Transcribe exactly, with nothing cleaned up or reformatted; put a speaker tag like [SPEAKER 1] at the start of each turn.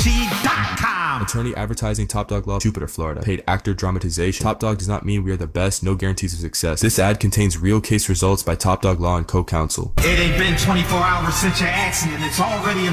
[SPEAKER 1] T dot com.
[SPEAKER 2] Attorney advertising, Top Dog Law, Jupiter, Florida. Paid actor dramatization. Top Dog does not mean we are the best, no guarantees of success. This ad contains real case results by Top Dog Law and co-counsel.
[SPEAKER 1] It ain't been twenty-four hours since your accident. It's already